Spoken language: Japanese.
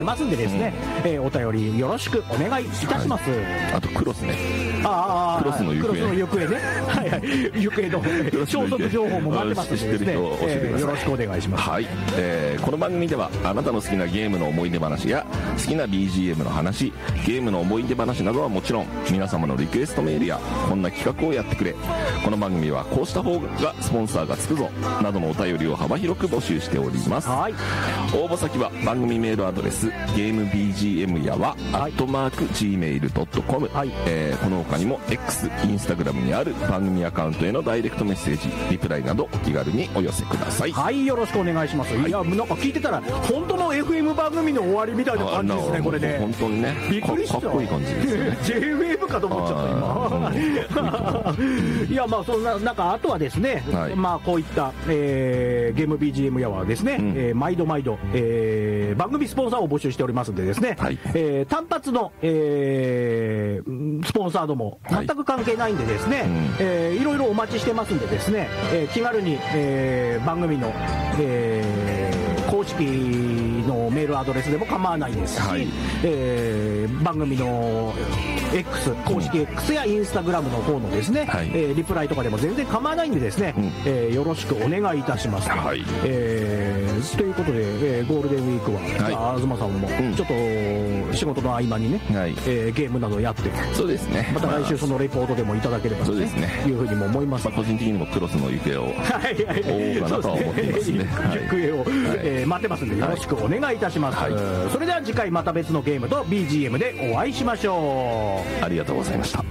ますんでですね、お便りよろしくお願いいたします。 あとクロスね。 クロスの行方ね。はいはい。行方の消息情報も待ってますのでですね、よろしくお願いします。 はい。この番組ではあなたの好きなゲームの思い出話や好きな BGM の話、ゲームの思い出話などはもちろん、皆様のリクエストメールやこんな企画をやってくれ、この番組はこうした方がスポンサーがつくぞなどのお便りを幅広く募集しております。はい。応募先は番組メールアドレスゲーム BGM やは@gmail.com、はい。この他にも X、インスタグラムにある番組アカウントへのダイレクトメッセージ、リプライなどお気軽にお寄せください。 はい、よろしくお願いします。はい、いや、なんか聞いてたら本当の FM 番組の終わりみたいな感じですね、これね。 本当にね、 びっくりした。 かっこいい感じですよね。 J-Wave かと思っちゃった今。いや、まあそんな中、あとはですね、はい、まあこういった、ゲーム BGM やはですね、毎度番組スポンサーを募集しておりますんでですね、はい、単発の、スポンサードも全く関係ないんでですね、はい、いろいろお待ちしてますんでですね、気軽に、番組の、公式のメールアドレスでも構わないですし、はい、番組の X 公式 X やインスタグラムの方のですね、はい、リプライとかでも全然構わないんでですね、よろしくお願いいたします。はい、ということで、ゴールデンウィークは、じゃあ東さんもちょっと仕事の合間にね、はい、ゲームなどやって、そうですね、また来週そのレポートでもいただければと、ね、いうふうにも思います。 個人的にもクロスの行方を追おうかなとは思っていますね。 行方を待ってますんでよろしくお願いいたします。はい、それでは次回また別のゲームと BGM でお会いしましょう。 ありがとうございました。